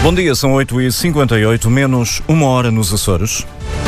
Bom dia, são 8h58, menos uma hora nos Açores.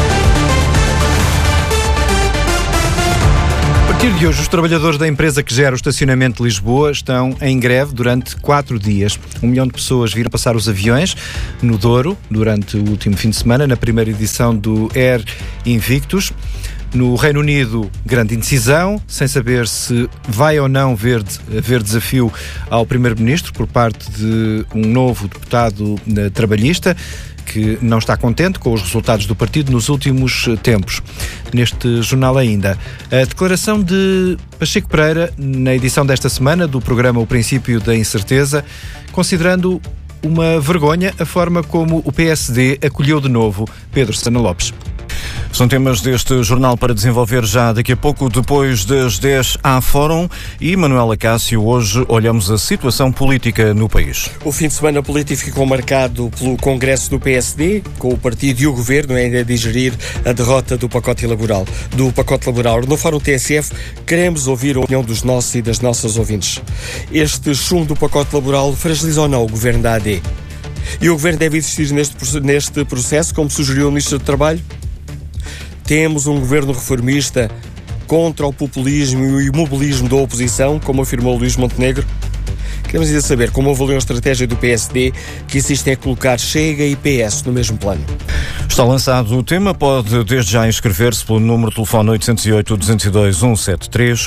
A partir de hoje, os trabalhadores da empresa que gera o estacionamento de Lisboa estão em greve durante 4 dias. 1 milhão de pessoas viram passar os aviões no Douro durante o último fim de semana, na primeira edição do Air Invictus. No Reino Unido, grande indecisão, sem saber se vai ou não haver desafio ao Primeiro-Ministro por parte de um novo deputado trabalhista, que não está contente com os resultados do partido nos últimos tempos. Neste jornal ainda, a declaração de Pacheco Pereira, na edição desta semana do programa O Princípio da Incerteza, considerando uma vergonha a forma como o PSD acolheu de novo Pedro Santana Lopes. São temas deste jornal para desenvolver já daqui a pouco, depois das 10 à Fórum. E Manuela Cássio, hoje olhamos a situação política no país. O fim de semana político ficou marcado pelo Congresso do PSD, com o partido e o Governo ainda a digerir a derrota do pacote laboral. No Fórum TSF, queremos ouvir a opinião dos nossos e das nossas ouvintes. Este chumbo do pacote laboral fragiliza ou não o Governo da AD? E o Governo deve existir neste processo, como sugeriu o Ministro do Trabalho? Temos um governo reformista contra o populismo e o imobilismo da oposição, como afirmou Luís Montenegro? Queremos ainda saber como avaliam a estratégia do PSD, que insiste em colocar Chega e PS no mesmo plano. Está lançado o tema, pode desde já inscrever-se pelo número de telefone 808-202-173,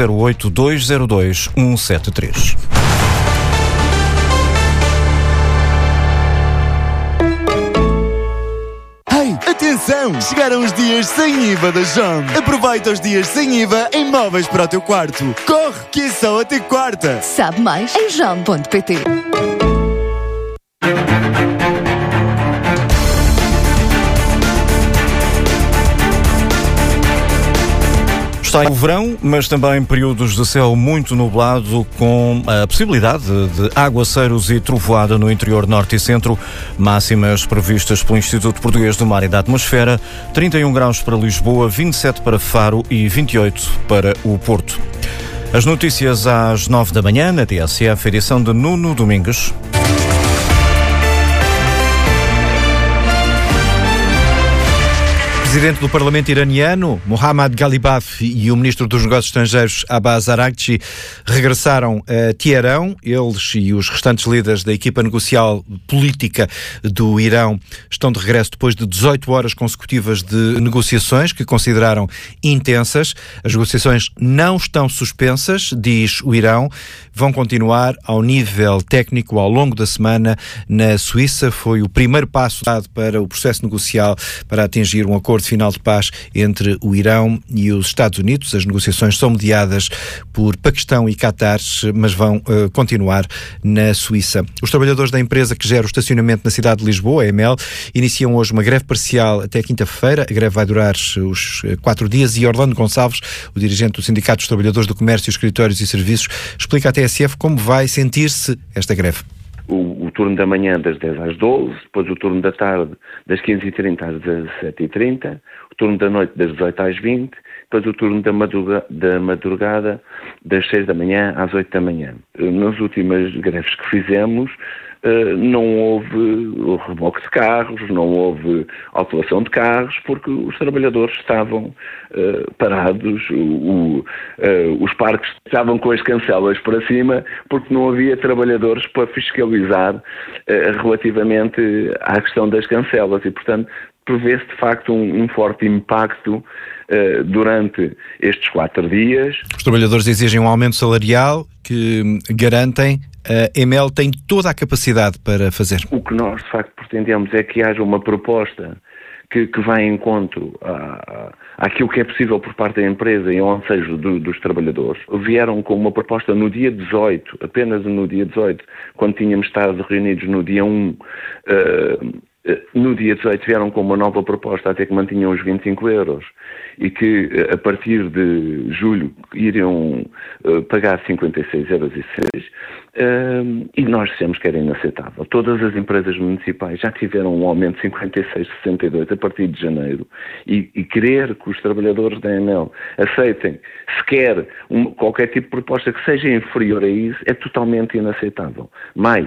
808-202-173. Atenção! Chegaram os dias sem IVA da JOM. Aproveita os dias sem IVA em móveis para o teu quarto. Corre, que é só até quarta. Sabe mais em jom.pt. Está o verão, mas também períodos de céu muito nublado, com a possibilidade de aguaceiros e trovoada no interior norte e centro. Máximas previstas pelo Instituto Português do Mar e da Atmosfera: 31 graus para Lisboa, 27 para Faro e 28 para o Porto. As notícias às 9 da manhã, na TSF, edição de Nuno Domingues. O presidente do Parlamento iraniano, Mohammad Ghalibaf, e o ministro dos Negócios Estrangeiros, Abbas Araghchi, regressaram a Teherão. Eles e os restantes líderes da equipa negocial política do Irão estão de regresso depois de 18 horas consecutivas de negociações que consideraram intensas. As negociações não estão suspensas, diz o Irão. Vão continuar ao nível técnico ao longo da semana na Suíça. Foi o primeiro passo dado para o processo negocial para atingir um acordo final de paz entre o Irão e os Estados Unidos. As negociações são mediadas por Paquistão e Qatar, mas vão continuar na Suíça. Os trabalhadores da empresa que gera o estacionamento na cidade de Lisboa, a EML, iniciam hoje uma greve parcial até quinta-feira. A greve vai durar os 4 dias e Orlando Gonçalves, o dirigente do Sindicato dos Trabalhadores do Comércio, Escritórios e Serviços, explica à TSF como vai sentir-se esta greve. O turno da manhã das 10 às 12, depois o turno da tarde das 15h30 às 17h30, o turno da noite das 18 às 20, depois o turno da madrugada das 6 da manhã às 8 da manhã. Nas últimas greves que fizemos, não houve reboque de carros, não houve autuação de carros, porque os trabalhadores estavam parados, os parques estavam com as cancelas para cima, porque não havia trabalhadores para fiscalizar relativamente à questão das cancelas e, portanto, prevê-se de facto um forte impacto durante estes 4 dias. Os trabalhadores exigem um aumento salarial que garantem a EML tem toda a capacidade para fazer. O que nós, de facto, pretendemos é que haja uma proposta que vá em encontro àquilo que é possível por parte da empresa e ao ansejo dos trabalhadores. Vieram com uma proposta no dia 18, apenas no dia 18, quando tínhamos estado reunidos no dia 1, no dia 18 vieram com uma nova proposta até que mantinham os 25 euros e que a partir de julho iriam pagar 56,06 euros e nós dissemos que era inaceitável. Todas as empresas municipais já tiveram um aumento de 56,62 a partir de janeiro e querer que os trabalhadores da EML aceitem sequer qualquer tipo de proposta que seja inferior a isso é totalmente inaceitável. Mais,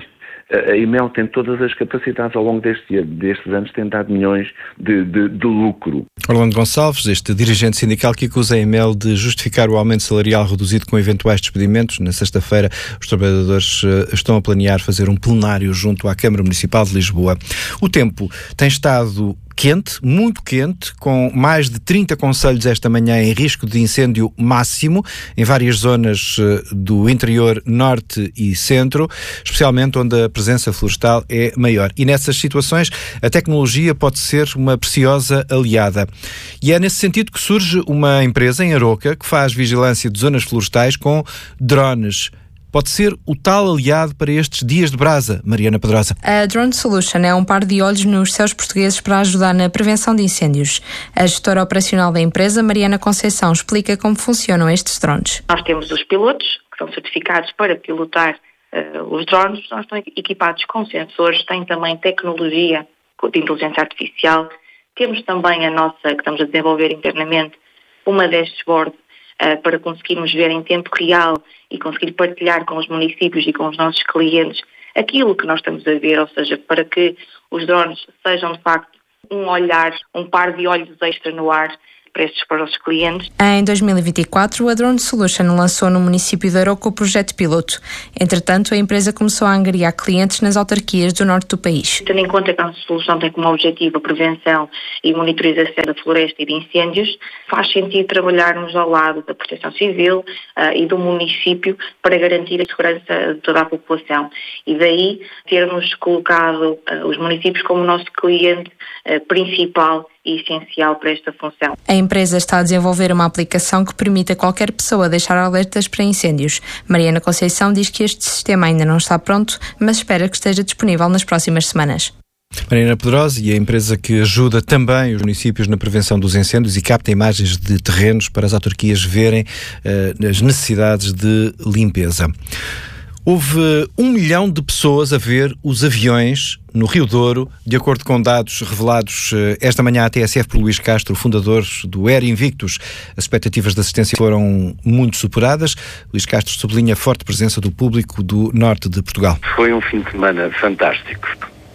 A EML tem todas as capacidades ao longo destes anos, tem dado milhões de lucro. Orlando Gonçalves, este dirigente sindical que acusa a EML de justificar o aumento salarial reduzido com eventuais despedimentos. Na sexta-feira, os trabalhadores estão a planear fazer um plenário junto à Câmara Municipal de Lisboa. O tempo tem estado quente, muito quente, com mais de 30 concelhos esta manhã em risco de incêndio máximo, em várias zonas do interior norte e centro, especialmente onde a presença florestal é maior. E nessas situações, a tecnologia pode ser uma preciosa aliada. E é nesse sentido que surge uma empresa em Aroca que faz vigilância de zonas florestais com drones. Pode ser o tal aliado para estes dias de brasa, Mariana Pedrosa. A Drone Solution é um par de olhos nos céus portugueses para ajudar na prevenção de incêndios. A gestora operacional da empresa, Mariana Conceição, explica como funcionam estes drones. Nós temos os pilotos, que são certificados para pilotar os drones. Nós estão equipados com sensores, têm também tecnologia de inteligência artificial. Temos também a nossa, que estamos a desenvolver internamente, uma dashboard para conseguirmos ver em tempo real e conseguir partilhar com os municípios e com os nossos clientes aquilo que nós estamos a ver, ou seja, para que os drones sejam de facto um olhar, um par de olhos extra no ar para os clientes. Em 2024, a Drone Solution lançou no município de Aroca o projeto piloto. Entretanto, a empresa começou a angariar clientes nas autarquias do norte do país. Tendo em conta que a nossa solução tem como objetivo a prevenção e monitorização da floresta e de incêndios, faz sentido trabalharmos ao lado da Proteção Civil e do município para garantir a segurança de toda a população. E daí termos colocado os municípios como o nosso cliente principal e essencial para esta função. A empresa está a desenvolver uma aplicação que permite a qualquer pessoa deixar alertas para incêndios. Mariana Conceição diz que este sistema ainda não está pronto, mas espera que esteja disponível nas próximas semanas. Mariana Pedrosa, e a empresa que ajuda também os municípios na prevenção dos incêndios e capta imagens de terrenos para as autarquias verem as necessidades de limpeza. Houve 1 milhão de pessoas a ver os aviões no Rio Douro, de acordo com dados revelados esta manhã à TSF por Luís Castro, fundador do Air Invictus. As expectativas de assistência foram muito superadas. Luís Castro sublinha a forte presença do público do norte de Portugal. Foi um fim de semana fantástico.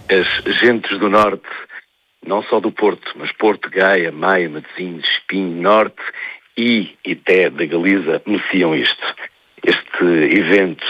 As gentes do norte, não só do Porto, mas Porto, Gaia, Maia, Matosinhos, Espinho, Norte e até da Galiza, mereciam isto. Este evento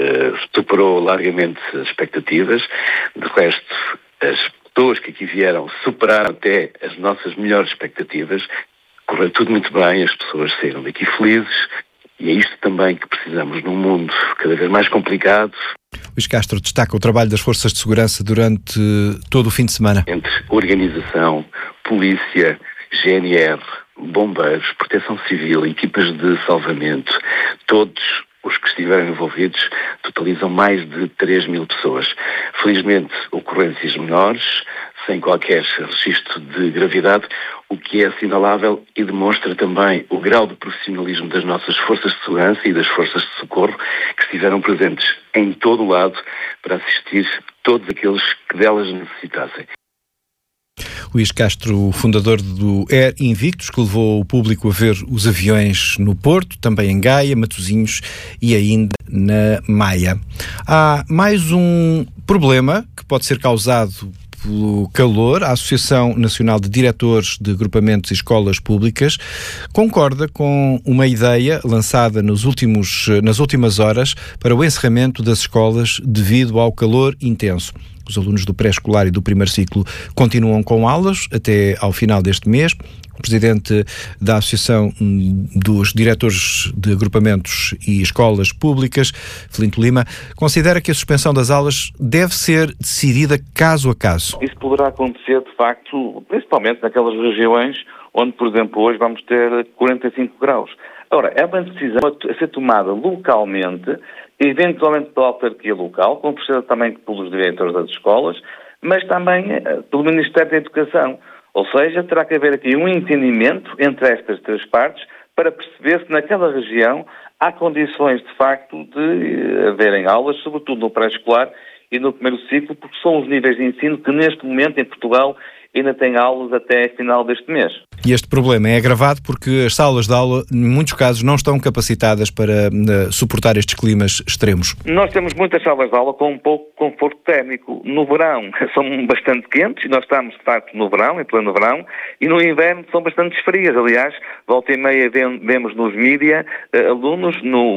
superou largamente as expectativas. De resto, as pessoas que aqui vieram superaram até as nossas melhores expectativas. Correu tudo muito bem, as pessoas saíram daqui felizes e é isto também que precisamos num mundo cada vez mais complicado. Luís Castro destaca o trabalho das forças de segurança durante todo o fim de semana. Entre organização, polícia, GNR, bombeiros, proteção civil, equipas de salvamento, todos os que estiveram envolvidos totalizam mais de 3 mil pessoas. Felizmente, ocorrências menores, sem qualquer registro de gravidade, o que é assinalável e demonstra também o grau de profissionalismo das nossas forças de segurança e das forças de socorro que estiveram presentes em todo o lado para assistir todos aqueles que delas necessitassem. Luís Castro, fundador do Air Invictus, que levou o público a ver os aviões no Porto, também em Gaia, Matosinhos e ainda na Maia. Há mais um problema que pode ser causado pelo calor. A Associação Nacional de Diretores de Agrupamentos e Escolas Públicas concorda com uma ideia lançada nas últimas horas para o encerramento das escolas devido ao calor intenso. Os alunos do pré-escolar e do primeiro ciclo continuam com aulas até ao final deste mês. O presidente da Associação dos Diretores de Agrupamentos e Escolas Públicas, Felinto Lima, considera que a suspensão das aulas deve ser decidida caso a caso. Isso poderá acontecer, de facto, principalmente naquelas regiões onde, por exemplo, hoje vamos ter 45 graus. Ora, é uma decisão a ser tomada localmente, eventualmente pela autarquia local, como precisa também pelos diretores das escolas, mas também pelo Ministério da Educação. Ou seja, terá que haver aqui um entendimento entre estas três partes para perceber se naquela região há condições, de facto, de haverem aulas, sobretudo no pré-escolar e no primeiro ciclo, porque são os níveis de ensino que neste momento em Portugal ainda têm aulas até final deste mês. E este problema é agravado porque as salas de aula, em muitos casos, não estão capacitadas para suportar estes climas extremos. Nós temos muitas salas de aula com um pouco conforto térmico. No verão são bastante quentes, e nós estamos, de facto, no verão, em pleno verão, e no inverno são bastante frias. Aliás, volta e meia vemos nos mídia alunos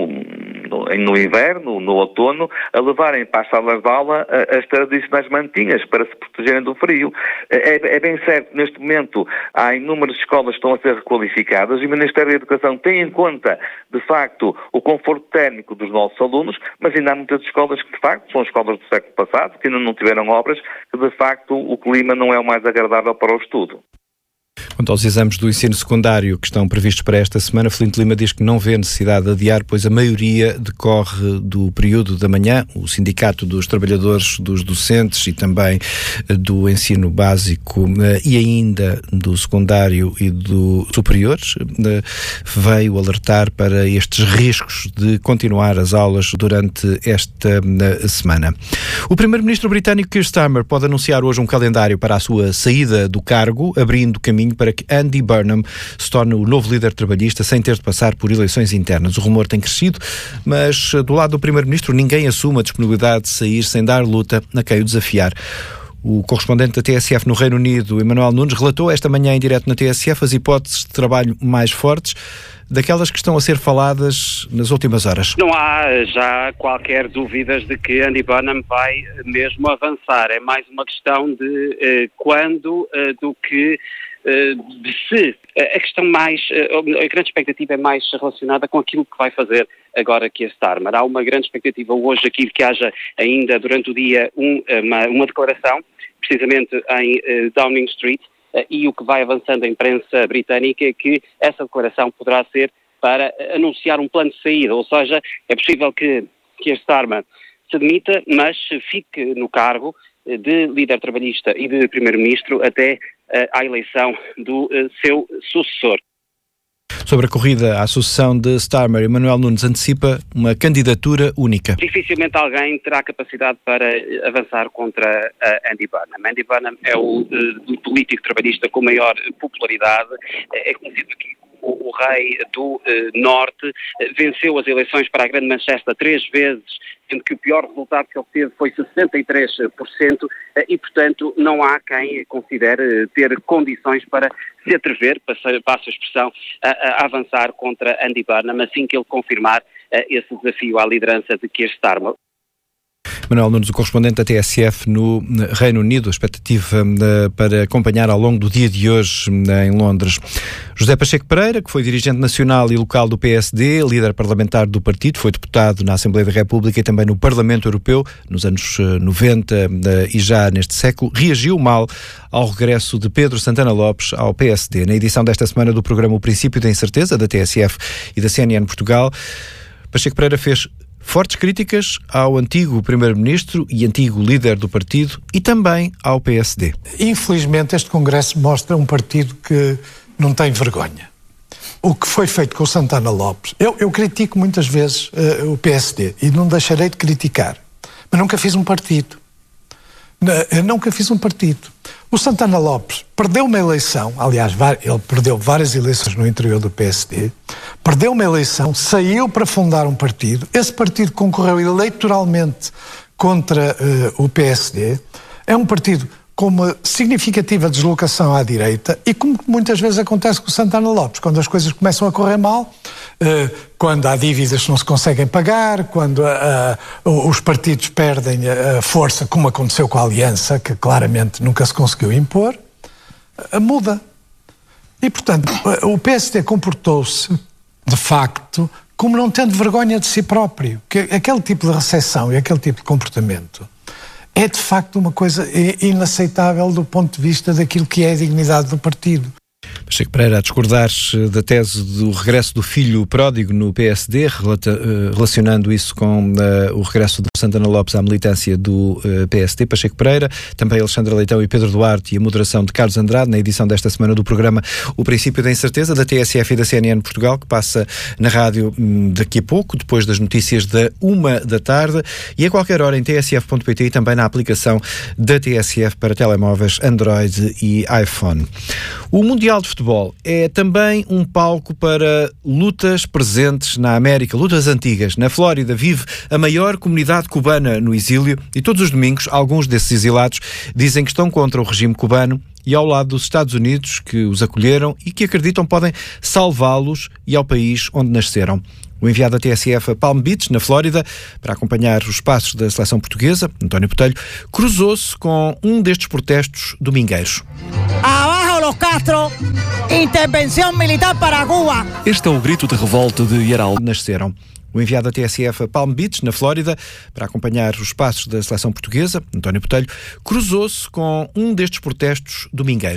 no inverno, no outono, a levarem para as salas de aula as tradicionais mantinhas para se protegerem do frio. É bem certo, neste momento há inúmeras escolas que estão a ser requalificadas e o Ministério da Educação tem em conta, de facto, o conforto térmico dos nossos alunos, mas ainda há muitas escolas que, de facto, são escolas do século passado, que ainda não tiveram obras, que, de facto, o clima não é o mais agradável para o estudo. Quanto aos exames do ensino secundário que estão previstos para esta semana, Flint Lima diz que não vê necessidade de adiar, pois a maioria decorre do período da manhã. O Sindicato dos Trabalhadores, dos Docentes e também do ensino básico e ainda do secundário e do superior veio alertar para estes riscos de continuar as aulas durante esta semana. O primeiro-ministro britânico Keir Starmer pode anunciar hoje um calendário para a sua saída do cargo, abrindo caminho para que Andy Burnham se torne o novo líder trabalhista sem ter de passar por eleições internas. O rumor tem crescido, mas do lado do primeiro-ministro ninguém assume a disponibilidade de sair sem dar luta a quem o desafiar. O correspondente da TSF no Reino Unido, Emanuel Nunes, relatou esta manhã em direto na TSF as hipóteses de trabalho mais fortes, daquelas que estão a ser faladas nas últimas horas. Não há já qualquer dúvidas de que Andy Burnham vai mesmo avançar. É mais uma questão de quando do que de se. A questão mais, a grande expectativa é mais relacionada com aquilo que vai fazer agora Keir Starmer. Há uma grande expectativa hoje aqui de que haja ainda durante o dia uma declaração, precisamente em Downing Street, e o que vai avançando a imprensa britânica é que essa declaração poderá ser para anunciar um plano de saída, ou seja, é possível que Keir Starmer se demita, mas fique no cargo de líder trabalhista e de primeiro-ministro até à eleição do seu sucessor. Sobre a corrida à sucessão de Starmer, Emanuel Nunes antecipa uma candidatura única. Dificilmente alguém terá capacidade para avançar contra Andy Burnham. Andy Burnham é o político trabalhista com maior popularidade, é conhecido aqui o rei do Norte, venceu as eleições para a Grande Manchester 3 vezes, sendo que o pior resultado que obteve foi 63%, e, portanto, não há quem considere ter condições para se atrever, passo a expressão, a avançar contra Andy Burnham, assim que ele confirmar esse desafio à liderança de Keir Starmer. Manuel Nunes, o correspondente da TSF no Reino Unido, a expectativa para acompanhar ao longo do dia de hoje em Londres. José Pacheco Pereira, que foi dirigente nacional e local do PSD, líder parlamentar do partido, foi deputado na Assembleia da República e também no Parlamento Europeu nos anos 90 e já neste século, reagiu mal ao regresso de Pedro Santana Lopes ao PSD. Na edição desta semana do programa O Princípio da Incerteza, da TSF e da CNN Portugal, Pacheco Pereira fez fortes críticas ao antigo primeiro-ministro e antigo líder do partido e também ao PSD. Infelizmente, este Congresso mostra um partido que não tem vergonha. O que foi feito com o Santana Lopes, eu critico muitas vezes o PSD e não deixarei de criticar, mas nunca fiz um partido. Eu nunca fiz um partido. O Santana Lopes perdeu uma eleição, aliás, ele perdeu várias eleições no interior do PSD, perdeu uma eleição, saiu para fundar um partido, esse partido concorreu eleitoralmente contra o PSD, é um partido com uma significativa deslocação à direita e como muitas vezes acontece com o Santana Lopes, quando as coisas começam a correr mal, quando há dívidas que não se conseguem pagar, quando os partidos perdem a força, como aconteceu com a Aliança, que claramente nunca se conseguiu impor, muda. E, portanto, o PSD comportou-se, de facto, como não tendo vergonha de si próprio. Que aquele tipo de recepção e aquele tipo de comportamento é, de facto, uma coisa inaceitável do ponto de vista daquilo que é a dignidade do partido. Pacheco Pereira a discordar da tese do regresso do filho pródigo no PSD, relacionando isso com o regresso do Santana Lopes à militância do PSD, Pacheco Pereira, também Alexandra Leitão e Pedro Duarte, e a moderação de Carlos Andrade, na edição desta semana do programa O Princípio da Incerteza, da TSF e da CNN Portugal, que passa na rádio daqui a pouco, depois das notícias da 13h, e a qualquer hora em tsf.pt e também na aplicação da TSF para telemóveis Android e iPhone. O Mundial de Futebol é também um palco para lutas presentes na América, lutas antigas. Na Flórida vive a maior comunidade cubana no exílio e todos os domingos alguns desses exilados dizem que estão contra o regime cubano e ao lado dos Estados Unidos, que os acolheram e que acreditam podem salvá-los e ao país onde nasceram. O enviado da TSF a Palm Beach, na Flórida, para acompanhar os passos da seleção portuguesa, António Botelho, cruzou-se com um destes protestos domingueiros. Abajo los Castro, intervenção militar para Cuba. Este é o grito de revolta de Yaral. Nasceram. O enviado da TSF a Palm Beach, na Flórida, para acompanhar os passos da seleção portuguesa, António Botelho, cruzou-se com um destes protestos domingueiros.